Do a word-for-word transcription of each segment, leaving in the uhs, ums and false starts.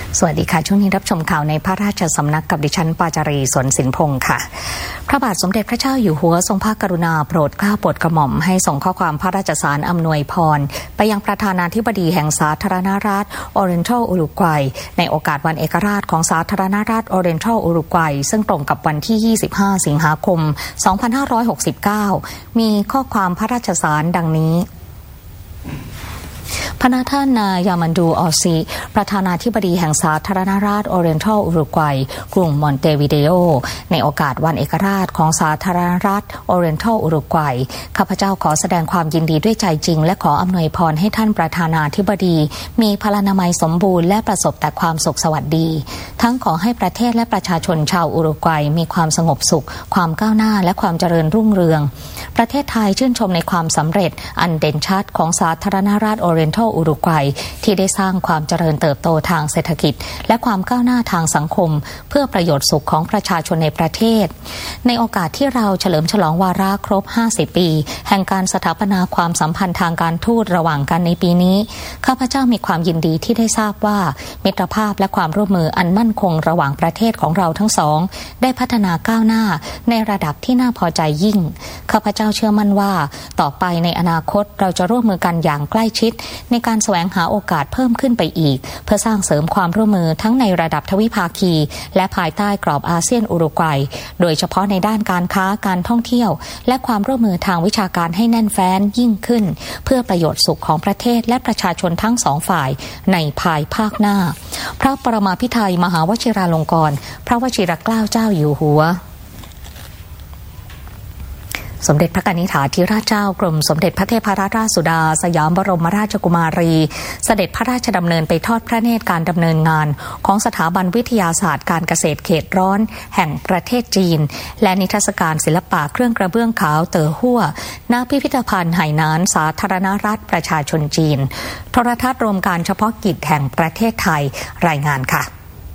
สวัสดีค่ะช่วงนี้รับชมข่าวในพระราชสำนักกับดิฉันปาจารีสนสินพงศ์ค่ะพระบาทสมเด็จพระเจ้าอยู่หัวทรงพระกรุณาโปรดเกล้าโปรดกระหม่อมให้ส่งข้อความพระราชสารอำนวยพรไปยังประธานาธิบดีแห่งสาธารณรัฐออเรนทัลอุรุกวัยในโอกาสวันเอกราชของสาธารณรัฐออเรนทัลอุรุกวัยซึ่งตรงกับวันที่ยี่สิบห้าสิงหาคมสองพันห้าร้อยหกสิบเก้ามีข้อความพระราชสารดังนี้พระนาท่านนายามันดูออซีประธานาธิบดีแห่งสาธารณรัฐออเรนทัลอุรุกวัยกรุงมอนเตวิเดโอในโอกาสวันเอกราชของสาธารณรัฐออเรนทัลอุรุกวัยข้าพเจ้าขอแสดงความยินดีด้วยใจจริงและขออำนวยพรให้ท่านประธานาธิบดีมีพลานามัยสมบูรณ์และประสบแต่ความสุขสวัสดีทั้งขอให้ประเทศและประชาชนชาวอุรุกวัยมีความสงบสุขความก้าวหน้าและความเจริญรุ่งเรืองประเทศไทยชื่นชมในความสำเร็จอันเด่นชัดของสาธารณรัฐออเรนทัลอุรุกวัยที่ได้สร้างความเจริญเติบโตทางเศรษฐกิจและความก้าวหน้าทางสังคมเพื่อประโยชน์สุขของประชาชนในประเทศในโอกาสที่เราเฉลิมฉลองวาระครบห้าสิบปีแห่งการสถาปนาความสัมพันธ์ทางการทูตระหว่างกันในปีนี้ข้าพเจ้ามีความยินดีที่ได้ทราบว่ามิตรภาพและความร่วมมืออันมั่นคงระหว่างประเทศของเราทั้งสองได้พัฒนาก้าวหน้าในระดับที่น่าพอใจยิ่งข้าพเจ้าเชื่อมั่นว่าต่อไปในอนาคตเราจะร่วมมือกันอย่างใกล้ชิดในการแสวงหาโอกาสเพิ่มขึ้นไปอีกเพื่อสร้างเสริมความร่วมมือทั้งในระดับทวิภาคีและภายใต้กรอบอาเซียนอุรุกวัยโดยเฉพาะในด้านการค้าการท่องเที่ยวและความร่วมมือทางวิชาการให้แน่นแฟ้นยิ่งขึ้นเพื่อประโยชน์สุขของประเทศและประชาชนทั้งสองฝ่ายในภายภาคหน้าพระปรมาภิไธยมหาวชิราลงกรณ์พระวชิรเกล้าเจ้าอยู่หัวสมเด็จพระกนิษฐาธิราชเจ้ากรมสมเด็จพระเทพรัตนราชสุดาสยามบรมราชกุมารีเสด็จพระราชดำเนินไปทอดพระเนตรการดำเนินงานของสถาบันวิทยาศาสตร์การเกษตรเขตร้อนแห่งประเทศจีนและนิทรรศการศิลปะเครื่องกระเบื้องขาวเต๋อฮั่วณพิพิธภัณฑ์ไหหนานสาธารณรัฐประชาชนจีนโทรทัศน์รวมการเฉพาะกิจแห่งประเทศไทยรายงานค่ะ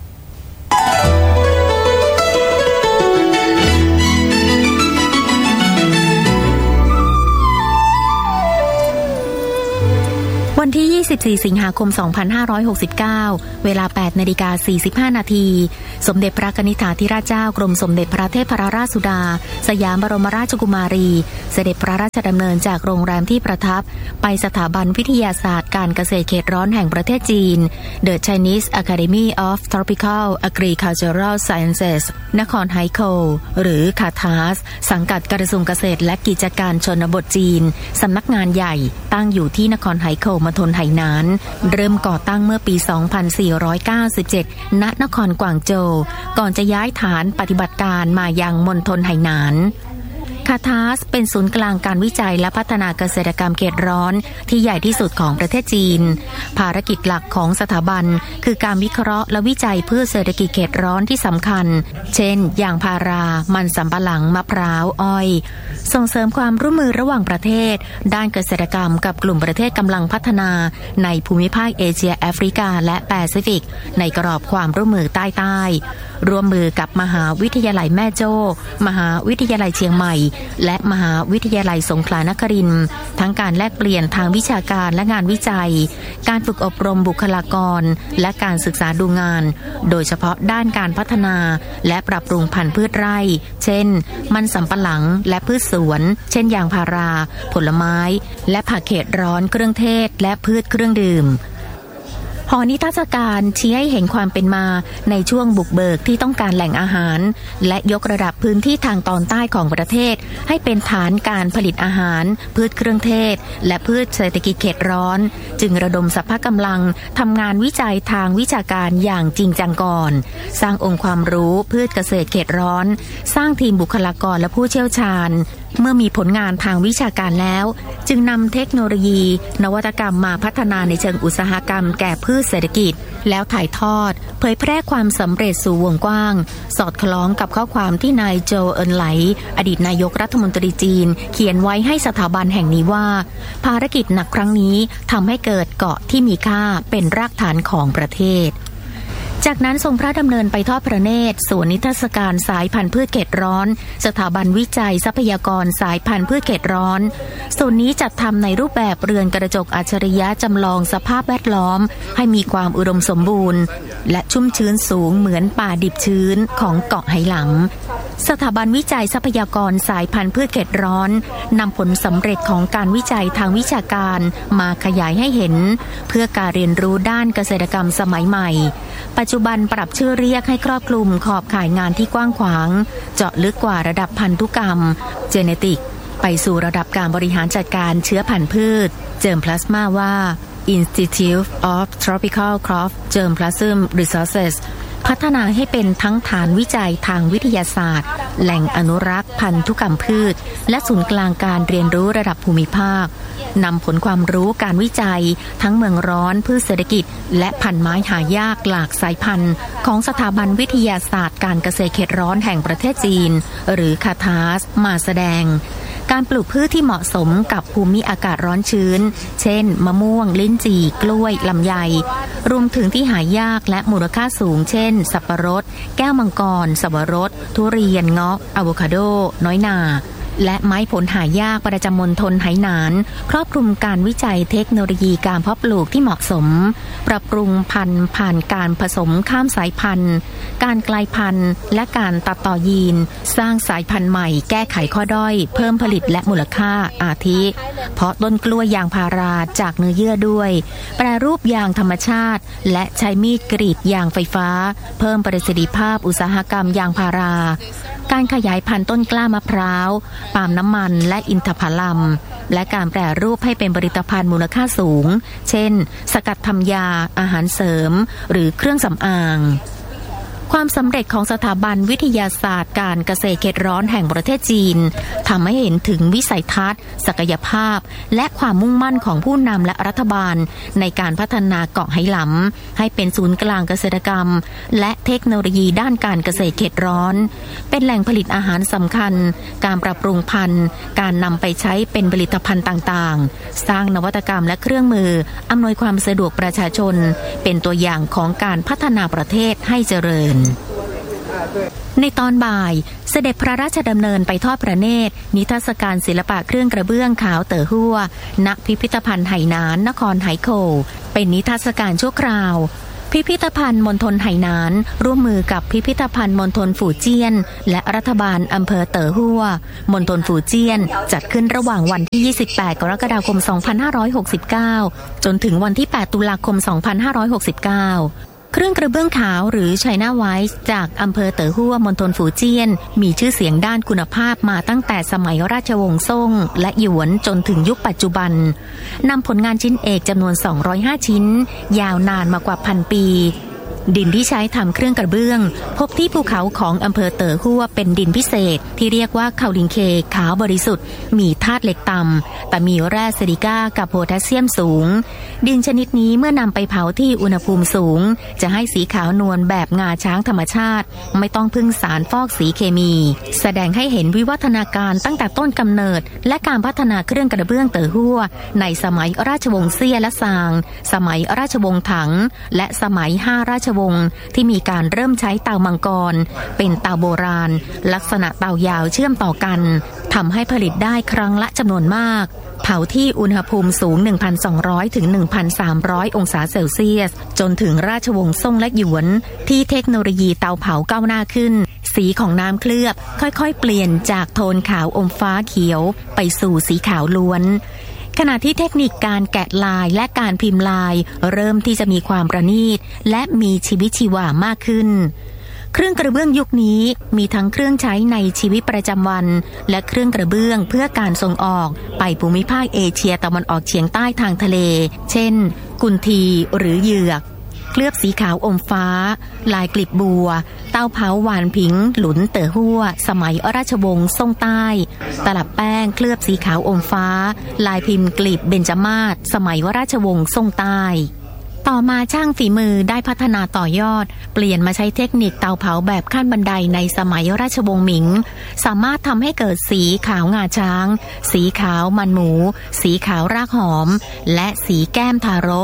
วันที่ยี่สิบสี่สิงหาคมสองพันห้าร้อยหกสิบเก้าเวลา แปดนาฬิกาสี่สิบห้า นาทีสมเด็จพระกนิษฐาธิราชเจ้ากรมสมเด็จพระเทพรัตนราชสุดาสยามบรมราชกุมารีเสด็จพระราชดำเนินจากโรงแรมที่ประทับไปสถาบันวิทยาศาสตร์การเกษตรเขตร้อนแห่งประเทศจีน The Chinese Academy of Tropical Agricultural Sciences นครไฮโคลหรือคาทาสสังกัดกระทรวงเกษตรและกิจการชนบทจีนสำนักงานใหญ่ตั้งอยู่ที่นครไฮโคลมณฑลไหหนานเริ่มก่อตั้งเมื่อปี สองพันสี่ร้อยเก้าสิบเจ็ด ณ นครกวางโจวก่อนจะย้ายฐานปฏิบัติการมายังมณฑลไหหนานคาทาสเป็นศูนย์กลางการวิจัยและพัฒนาเกษตรกรรมเขตร้อนที่ใหญ่ที่สุดของประเทศจีนภารกิจหลักของสถาบันคือการวิเคราะห์และวิจัยพืชเศรษฐกิจเขตร้อนที่สำคัญเช่นยางพารามันสำปะหลังมะพร้าวอ้อยส่งเสริมความร่วมมือระหว่างประเทศด้านเกษตรกรรมกับกลุ่มประเทศกำลังพัฒนาในภูมิภาคเอเชียแอฟริกาและแปซิฟิกในกรอบความร่วมมือใต้ใต้ร่วมมือกับมหาวิทยาลัยแม่โจ้มหาวิทยาลัยเชียงใหม่และมหาวิทยาลัยสงขลานครินทร์ทั้งการแลกเปลี่ยนทางวิชาการและงานวิจัยการฝึกอบรมบุคลากรและการศึกษาดูงานโดยเฉพาะด้านการพัฒนาและปรับปรุงพันธุ์พืชไร่เช่นมันสำปะหลังและพืชสวนเช่นยางพาราผลไม้และผักเขตร้อนเครื่องเทศและพืชเครื่องดื่มหอนิทรรศการชี้ให้เห็นความเป็นมาในช่วงบุกเบิกที่ต้องการแหล่งอาหารและยกระดับพื้นที่ทางตอนใต้ของประเทศให้เป็นฐานการผลิตอาหารพืชเครื่องเทศและพืชเศรษฐกิจเขตร้อนจึงระดมสรรพกำลังทำงานวิจัยทางวิชาการอย่างจริงจังก่อนสร้างองค์ความรู้พืชเกษตรเขตร้อนสร้างทีมบุคลากรและผู้เชี่ยวชาญเมื่อมีผลงานทางวิชาการแล้วจึงนำเทคโนโลยีนวัตกรรมมาพัฒนาในเชิงอุตสาหกรรมแก่พืชเศรษฐกิจแล้วถ่ายทอดเผยแพร่ความสำเร็จสู่วงกว้างสอดคล้องกับข้อความที่นายโจเอินไหลอดีตนายกรัฐมนตรีจีนเขียนไว้ให้สถาบันแห่งนี้ว่าภารกิจหนักครั้งนี้ทำให้เกิดเกาะที่มีค่าเป็นรากฐานของประเทศจากนั้นทรงพระดำเนินไปทอดพระเนตรสวนนิทรรศการสายพันธุ์พืชเขตร้อนสถาบันวิจัยทรัพยากรสายพันธุ์พืชเขตร้อนส่วนนี้จัดทำในรูปแบบเรือนกระจกอัจฉริยะจำลองสภาพแวดล้อมให้มีความอุดมสมบูรณ์และชุ่มชื้นสูงเหมือนป่าดิบชื้นของเกาะไหหลำสถาบันวิจัยทรัพยากรสายพันธุ์พืชเขตร้อนนำผลสำเร็จของการวิจัยทางวิชาการมาขยายให้เห็นเพื่อการเรียนรู้ด้านเกษตรกรรมสมัยใหม่ปัจจุบันปรับชื่อเรียกให้ครอบคลุมขอบข่ายงานที่กว้างขวางเจาะลึกกว่าระดับพันธุกรรมเจเนติกไปสู่ระดับการบริหารจัดการเชื้อพันธุ์พืชเจิมพลาสมาว่า Institute of Tropical Crop Germplasm Resources พัฒนาให้เป็นทั้งฐานวิจัยทางวิทยาศาสตร์แหล่งอนุรักษ์พันธุกรรมพืชและศูนย์กลางการเรียนรู้ระดับภูมิภาคนำผลความรู้การวิจัยทั้งเมืองร้อนพืชเศรษฐกิจและพันธุ์ไม้หายากหลากสายพันธุ์ของสถาบันวิทยาศาสตร์การเกษตรเขตร้อนแห่งประเทศจีนหรือคาทาสมาแสดงการปลูกพืชที่เหมาะสมกับภูมิอากาศร้อนชื้นเช่นมะม่วงลิ้นจี่กล้วยลำไยรวมถึงที่หายากและมูลค่าสูงเช่นสับปะรดแก้วมังกรสับปะรดทุเรียนเงาะอะโวคาโดน้อยนาและไม้ผลหายากประจำมณฑลไหหนานครอบคลุมการวิจัยเทคโนโลยีการเพาะปลูกที่เหมาะสมปรับปรุงพันธุ์ผ่านการผสมข้ามสายพันธุ์การกลายพันธุ์และการตัดต่อยีนสร้างสายพันธุ์ใหม่แก้ไขข้อด้อยเพิ่มผลิตและมูลค่าอาทิเพาะต้นกล้วยยางพาราจากเนื้อเยื่อด้วยแปรรูปยางธรรมชาติและใช้มีดกรีดยางไฟฟ้าเพิ่มประสิทธิภาพอุตสาหกรรมยางพาราการขยายพันธุ์ต้นกล้ามะพร้าวปาล์มน้ำมันและอินทผลัมและการแปรรูปให้เป็นผลิตภัณฑ์มูลค่าสูงเช่นสกัดทำยาอาหารเสริมหรือเครื่องสำอางความสำเร็จของสถาบันวิทยาศาสตร์การเกษตรเขตร้อนแห่งประเทศจีนทำให้เห็นถึงวิสัยทัศน์ศักยภาพและความมุ่งมั่นของผู้นำและรัฐบาลในการพัฒนาเกาะไหหลำให้เป็นศูนย์กลางเกษตรกรรมและเทคโนโลยีด้านการเกษตรเขตร้อนเป็นแหล่งผลิตอาหารสำคัญการปรับปรุงพันธุ์การนำไปใช้เป็นผลิตภัณฑ์ต่างๆสร้างนวัตกรรมและเครื่องมืออำนวยความสะดวกประชาชนเป็นตัวอย่างของการพัฒนาประเทศให้เจริญในตอนบ่ายเสด็จพระราชดำเนินไปทอดพระเนตรนิทรรศการศิลปะเครื่องกระเบื้องขาวเต๋อหัวณพิพิธภัณฑ์ไหหนานนครไหโขวเป็นนิทรรศการชั่วคราวพิพิธภัณฑ์มณฑลไหหนานร่วมมือกับพิพิธภัณฑ์มณฑลฝูเจี้ยนและรัฐบาลอำเภอเต๋อหัวมณฑลฝูเจี้ยนจัดขึ้นระหว่างวันที่ยี่สิบแปดกรกฎาคมสองพันห้าร้อยหกสิบเก้าจนถึงวันที่แปดตุลาคมสองพันห้าร้อยหกสิบเก้าเครื่องกระเบื้องขาวหรือ China White จากอำเภอเต๋อหัวมณฑลฝูเจี้ยนมีชื่อเสียงด้านคุณภาพมาตั้งแต่สมัยราชวงศ์ซ่งและหยวนจนถึงยุคปัจจุบันนำผลงานชิ้นเอกจำนวนสองร้อยห้าชิ้นยาวนานมากว่าพันปีดินที่ใช้ทำเครื่องกระเบื้องพบที่ภูเขาของอำเภอเต๋อหัวเป็นดินพิเศษที่เรียกว่าคาลิงเคขาวบริสุทธิ์มีธาตุเหล็กต่ำแต่มีแร่ซิลิก้ากับโพแทสเซียมสูงดินชนิดนี้เมื่อนำไปเผาที่อุณหภูมิสูงจะให้สีขาวนวลแบบงาช้างธรรมชาติไม่ต้องพึ่งสารฟอกสีเคมีแสดงให้เห็นวิวัฒนาการตั้งแต่ต้นกำเนิดและการพัฒนาเครื่องกระเบื้องเต๋อหัวในสมัยราชวงศ์เซี่ยและซางสมัยราชวงศ์ถังและสมัยห้าราชวงศ์ที่มีการเริ่มใช้เตามังกรเป็นเตาโบราณลักษณะเตายาวเชื่อมต่อกันทำให้ผลิตได้ครั้งละจำนวนมากเผาที่อุณหภูมิสูง หนึ่งพันสองร้อย ถึง หนึ่งพันสามร้อย องศาเซลเซียสจนถึงราชวงศ์ซ่งและหยวนที่เทคโนโลยีเตาเผาก้าวหน้าขึ้นสีของน้ำเคลือบค่อยๆเปลี่ยนจากโทนขาวอมฟ้าเขียวไปสู่สีขาวล้วนขณะที่เทคนิคการแกะลายและการพิมพ์ลายเริ่มที่จะมีความประณีตและมีชีวิตชีวามากขึ้นเครื่องกระเบื้องยุคนี้มีทั้งเครื่องใช้ในชีวิตประจำวันและเครื่องกระเบื้องเพื่อการส่งออกไปภูมิภาคเอเชียตะวันออกเฉียงใต้ทางทะเลเช่นกุนทีหรือเหยือกเคลือบสีขาวอมฟ้าลายกลีบบัวเต้าเผาหวานผิงหลุนเต๋อหัวสมัยราชวงศ์ซ่งใต้ตลับแป้งเคลือบสีขาวอมฟ้าลายพิมพ์กลีบเบญจมาศสมัยวราชวงศ์ซ่งใต้ต่อมาช่างฝีมือได้พัฒนาต่อยอดเปลี่ยนมาใช้เทคนิคเตาเผาแบบขั้นบันไดในสมัยราชวงศ์หมิงสามารถทำให้เกิดสีขาวงาช้างสีขาวมันหมูสีขาวรากหอมและสีแก้มทารก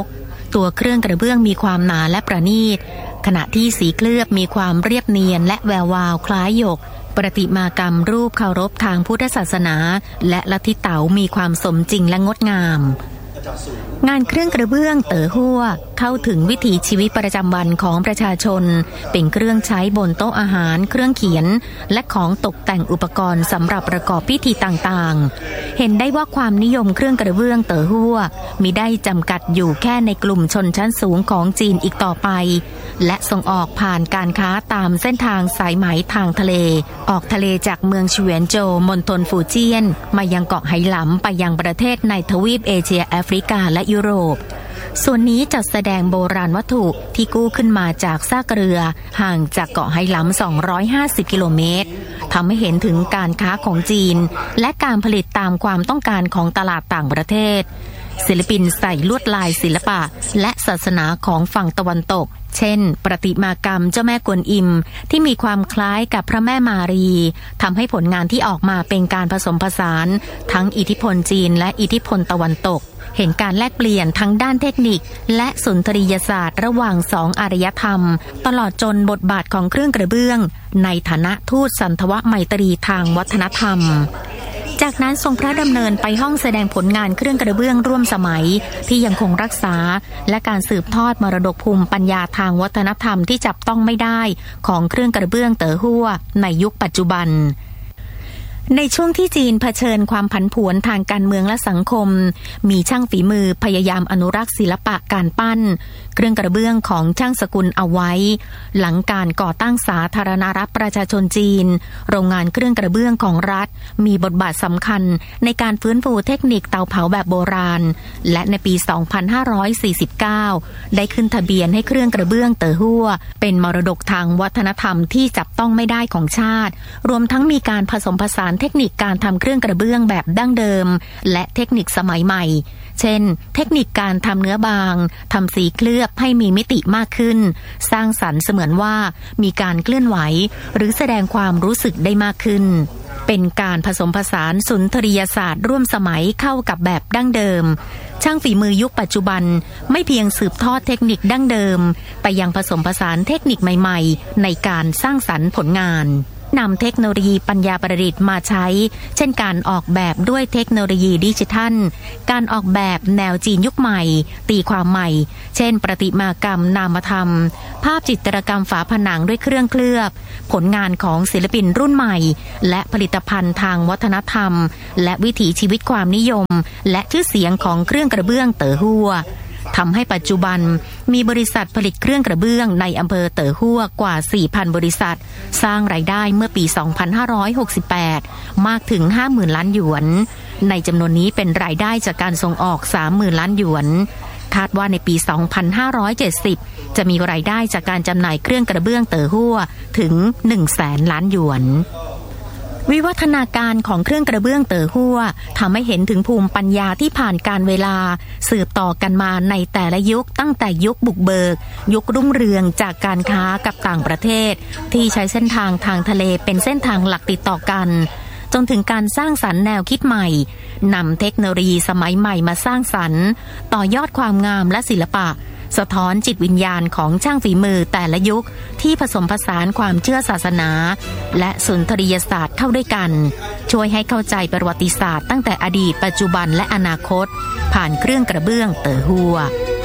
ตัวเครื่องกระเบื้องมีความหนาและประณีตขณะที่สีเคลือบมีความเรียบเนียนและแวววาวคล้ายหยกประติมากรรมรูปเคารพทางพุทธศาสนาและลัทธิเต๋ามีความสมจริงและงดงามงานเครื่องกระเบื้องเต๋อฮั่วเข้าถึงวิถีชีวิตประจำวันของประชาชนเป็นเครื่องใช้บนโต๊ะอาหารเครื่องเขียนและของตกแต่งอุปกรณ์สำหรับประกอบพิธีต่างๆเห็นได้ว่าความนิยมเครื่องกระเบื้องเต๋อฮั่วมิได้จำกัดอยู่แค่ในกลุ่มชนชั้นสูงของจีนอีกต่อไปและส่งออกผ่านการค้าตามเส้นทางสายไหมทางทะเลออกทะเลจากเมืองเฉวียนโจวมณฑลฟูเจียนมายังเกาะไหหลำไปยังประเทศในทวีปเอเชียแอฟริกาและยุโรปส่วนนี้จัดแสดงโบราณวัตถุที่กู้ขึ้นมาจากซากเรือห่างจากเกาะไหหลำสองร้อยห้าสิบกิโลเมตรทำให้เห็นถึงการค้าของจีนและการผลิตตามความต้องการของตลาดต่างประเทศศิลปินใส่ลวดลายศิลปะและศาสนาของฝั่งตะวันตกเช่นประติมากรรมเจ้าแม่กวนอิมที่มีความคล้ายกับพระแม่มารีทำให้ผลงานที่ออกมาเป็นการผสมผสานทั้งอิทธิพลจีนและอิทธิพลตะวันตกเห็นการแลกเปลี่ยนทั้งด้านเทคนิคและสุนทรียศาสตร์ระหว่างสองอารยธรรมตลอดจนบทบาทของเครื่องกระเบื้องในฐานะทูตสันทวไมตรีทางวัฒนธรรมจากนั้นทรงพระดำเนินไปห้องแสดงผลงานเครื่องกระเบื้องร่วมสมัยที่ยังคงรักษาและการสืบทอดมรดกภูมิปัญญาทางวัฒนธรรมที่จับต้องไม่ได้ของเครื่องกระเบื้องเต๋อฮั่วในยุคปัจจุบันในช่วงที่จีนเผชิญความผันผวนทางการเมืองและสังคมมีช่างฝีมือพยายามอนุรักษ์ศิลปะการปั้นเครื่องกระเบื้องของช่างสกุลเอาไว้หลังการก่อตั้งสาธารณรัฐประชาชนจีนโรงงานเครื่องกระเบื้องของรัฐมีบทบาทสำคัญในการฟื้นฟูเทคนิคเตาเผาแบบโบราณและในปี สองพันห้าร้อยสี่สิบเก้า ได้ขึ้นทะเบียนให้เครื่องกระเบื้องเต๋อฮั่วเป็นมรดกทางวัฒนธรรมที่จับต้องไม่ได้ของชาติรวมทั้งมีการผสมผสานเทคนิคการทำเครื่องกระเบื้องแบบดั้งเดิมและเทคนิคสมัยใหม่เช่นเทคนิคการทำเนื้อบางทำสีเคลือบให้มีมิติมากขึ้นสร้างสรรค์เสมือนว่ามีการเคลื่อนไหวหรือแสดงความรู้สึกได้มากขึ้นเป็นการผสมผสานสุนทรียศาสตร์ร่วมสมัยเข้ากับแบบดั้งเดิมช่างฝีมือยุคปัจจุบันไม่เพียงสืบทอดเทคนิคดั้งเดิมไปยังผสมผสานเทคนิคใหม่ๆในการสร้างสรรค์ผลงานนำเทคโนโลยีปัญญาประดิษฐ์มาใช้เช่นการออกแบบด้วยเทคโนโลยีดิจิทัลการออกแบบแนวจีนยุคใหม่ตีความใหม่เช่นประติมากรรมนามธรรมภาพจิตรกรรมฝาผนังด้วยเครื่องเคลือบผลงานของศิลปินรุ่นใหม่และผลิตภัณฑ์ทางวัฒนธรรมและวิถีชีวิตความนิยมและชื่อเสียงของเครื่องกระเบื้องเต๋อฮั่วทำให้ปัจจุบันมีบริษัทผลิตเครื่องกระเบื้องในอำเภอเต๋อฮั่วกว่า สี่พัน บริษัทสร้างรายได้เมื่อปี สองพันห้าร้อยหกสิบแปด มากถึง ห้าหมื่น ล้านหยวนในจำนวนนี้เป็นรายได้จากการส่งออก สามหมื่น ล้านหยวนคาดว่าในปี สองพันห้าร้อยเจ็ดสิบ จะมีรายได้จากการจำหน่ายเครื่องกระเบื้องเต๋อฮั่วถึง หนึ่งแสน ล้านหยวนวิวัฒนาการของเครื่องกระเบื้องเต๋อฮั่วทำให้เห็นถึงภูมิปัญญาที่ผ่านการเวลาสืบต่อกันมาในแต่ละยุคตั้งแต่ยุคบุกเบิกยุครุ่งเรืองจากการค้ากับต่างประเทศที่ใช้เส้นทางทางทะเลเป็นเส้นทางหลักติดต่อกันจนถึงการสร้างสรรค์แนวคิดใหม่นำเทคโนโลยีสมัยใหม่มาสร้างสรรค์ต่อยอดความงามและศิลปะสะท้อนจิตวิญญาณของช่างฝีมือแต่ละยุคที่ผสมผสานความเชื่อศาสนาและสุนทรียศาสตร์เข้าด้วยกันช่วยให้เข้าใจประวัติศาสตร์ตั้งแต่อดีตปัจจุบันและอนาคตผ่านเครื่องกระเบื้องเต๋อฮั่ว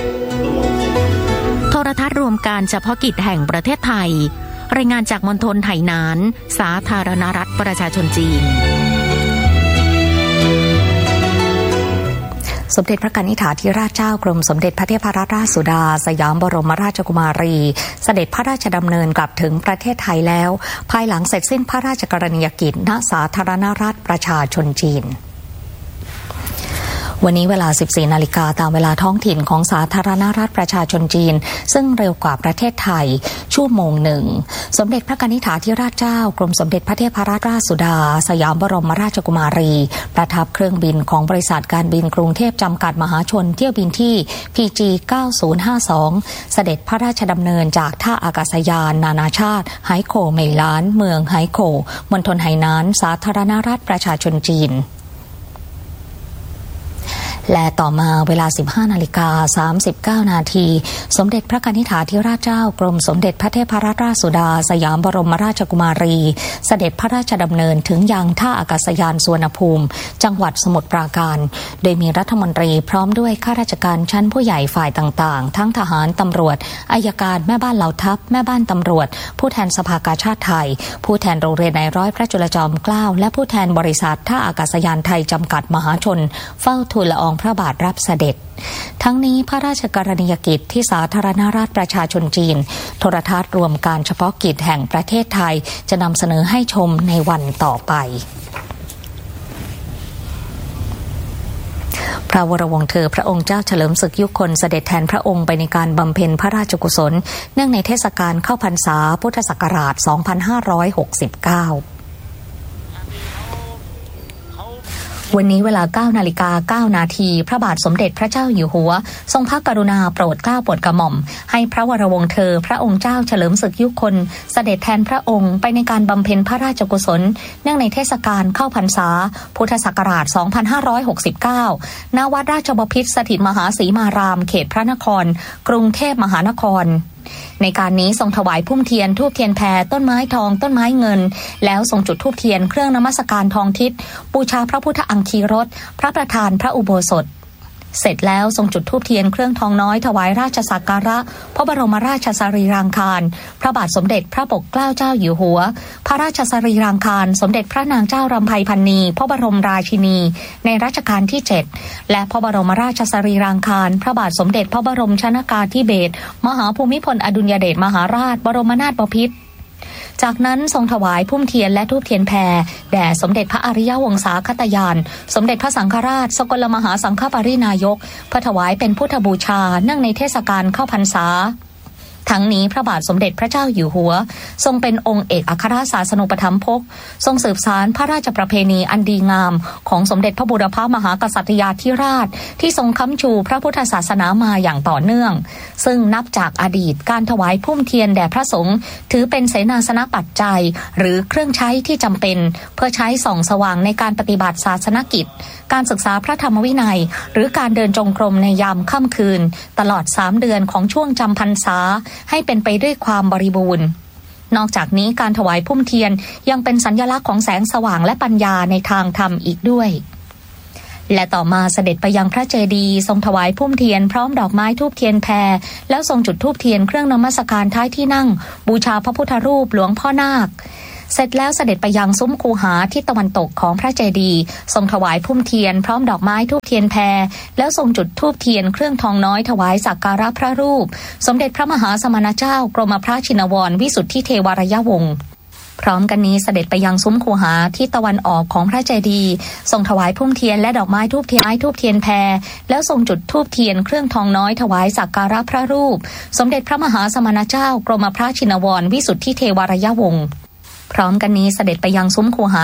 โทรทัศน์รวมการเฉพาะกิจแห่งประเทศไทยรายงานจากมณฑลไหหนานสาธารณรัฐประชาชนจีนสมเด็จพระกนิษฐาธิราชเจ้ากรมสมเด็จพระเทพรัตนราชสุดาสยามบรมราชกุมารีเสด็จพระราชดำเนินกลับถึงประเทศไทยแล้วภายหลังเสร็จสิ้นพระราชกรณียกิจณสาธารณรัฐประชาชนจีนวันนี้เวลา สิบสี่ นาฬิกาตามเวลาท้องถิ่นของสาธารณรัฐประชาชนจีนซึ่งเร็วกว่าประเทศไทยชั่วโมงหนึ่งสมเด็จพระกนิษฐาธิราชเจ้ากรมสมเด็จพระเทพรัตนราชสุดาสยามบรมราชกุมารีประทับเครื่องบินของบริษัทการบินกรุงเทพจำกัดมหาชนเที่ยวบินที่ พี จี เก้าศูนย์ห้าสอง เสด็จพระราชดำเนินจากท่าอากาศยานนานาชาติไหโขวเหมยล้านเมืองไหโขวมณฑลไหหนานสาธารณรัฐประชาชนจีนและต่อมาเวลา สิบห้านาฬิกาสามสิบเก้านาทีสมเด็จพระกนิษฐาธิราชเจ้ากรมสมเด็จพระเทพรัตนราชสุดาสยามบรมราชกุมารีเสด็จพระราชดำเนินถึงยังท่าอากาศยานสุวรรณภูมิจังหวัดสมุทรปราการโดยมีรัฐมนตรีพร้อมด้วยข้าราชการชั้นผู้ใหญ่ฝ่ายต่างๆทั้งทหารตำรวจอัยการแม่บ้านเหล่าทัพแม่บ้านตำรวจผู้แทนสภากาชาดไทยผู้แทนโรงเรียนนายร้อยพระจุลจอมเกล้าและผู้แทนบริษัทท่าอากาศยานไทยจำกัดมหาชนเฝ้าทูลละอองพระบาทรับเสด็จทั้งนี้พระราชกรณียกิจที่สาธารณรัฐประชาชนจีนโทรทัศน์รวมการเฉพาะกิจแห่งประเทศไทยจะนำเสนอให้ชมในวันต่อไปพระวรวงศ์เธอพระองค์เจ้าเฉลิมศึกยุคลเสด็จแทนพระองค์ไปในการบำเพ็ญพระราชกุศลเนื่องในเทศกาลเข้าพรรษาพุทธศักราชสองพันห้าร้อยหกสิบเก้าวันนี้เวลา เก้านาฬิกาเก้านาทีพระบาทสมเด็จพระเจ้าอยู่หัวทรงพระกรุณาโปรดเกล้าโปรดกระหม่อมให้พระวรวงศ์เธอพระองค์เจ้าเฉลิมศึกยุคลเสด็จแทนพระองค์ไปในการบำเพ็ญพระราชกุศลเนื่องในเทศกาลเข้าพรรษาพุทธศักราชสองพันห้าร้อยหกสิบเก้าณวัดราชบพิตรสถิตมหาศรีมารามเขตพระนครกรุงเทพมหานครในการนี้ทรงถวายพุ่มเทียนธูปเทียนแพรต้นไม้ทองต้นไม้เงินแล้วทรงจุดธูปเทียนเครื่องนมัสการทองทิศบูชาพระพุทธอังคีรสพระประธานพระอุโบสถเสร็จแล้วทรงจุดธูปเทียนเครื่องทองน้อยถวายราชสักการะพระบรมราชสรีรางคารพระบาทสมเด็จพระปกเกล้าเจ้าอยู่หัวพระราชสรีรางคารสมเด็จพระนางเจ้ารำไพพรรณีพระบรมราชินีในรัชกาลที่เจ็ดและพระบรมราชสรีรางคารพระบาทสมเด็จพระบรมชนกาธิเบศรมหาภูมิพลอดุลยเดชมหาราชบรมนาถบพิตรจากนั้นทรงถวายพุ่มเทียนและธูปเทียนแพรแด่สมเด็จพระอริยวงศาคตยานสมเด็จพระสังฆราชสกลมหาสังฆปรินายกเพื่อถวายเป็นพุทธบูชาเนื่องในเทศกาลเข้าพรรษาทั้งนี้พระบาทสมเด็จพระเจ้าอยู่หัวทรงเป็นองค์เอกอัครศาสนูปถัมภกทรงสืบสานพระราชประเพณีอันดีงามของสมเด็จพระบูรพมหากษัตริยาธิราชที่ทรงค้ำชูพระพุทธศาสนามาอย่างต่อเนื่องซึ่งนับจากอดีตการถวายพุ่มเทียนแด่พระสงฆ์ถือเป็นเสนาสนปัจจัยหรือเครื่องใช้ที่จำเป็นเพื่อใช้ส่องสว่างในการปฏิบัติศาสนกิจการศึกษาพระธรรมวินัยหรือการเดินจงกรมในยามค่ำคืนตลอดสามเดือนของช่วงจำพรรษาให้เป็นไปด้วยความบริบูรณ์นอกจากนี้การถวายพุ่มเทียนยังเป็นสัญลักษณ์ของแสงสว่างและปัญญาในทางธรรมอีกด้วยและต่อมาเสด็จไปยังพระเจดีย์ทรงถวายพุ่มเทียนพร้อมดอกไม้ธูปเทียนแพรแล้วทรงจุดธูปเทียนเครื่องนมัสการท้ายที่นั่งบูชาพระพุทธรูปหลวงพ่อนาคเสร็จแล้วเสด็จไปยังซุ้มคูหาทิศตะวันตกของพระเจดีย์ทรงถวายพุ่มเทียนพร้อมดอกไม้ธูปเทียนแพรแล้วทรงจุดธูปเทียนเครื่องทองน้อยถวายสักการะพระรูปสมเด็จพระมหาสมณเจ้ากรมพระชินวรวิสุทธิเทวรยวงศ์พร้อมกันนี้เสด็จไปยังซุ้มคูหาทิศตะวันออกของพระเจดีย์ทรงถวายพุ่มเทียนและดอกไม้ธูปเทียนไม้ธูปเทียนแพรแล้วทรงจุดธูปเทียนเครื่องทองน้อยถวายสักการะพระรูปสมเด็จพระมหาสมณเจ้ากรมพระชินวรวิสุทธิเทวรยวงศ์พร้อมกันนี้เสด็จไปยังซุ้มคูหา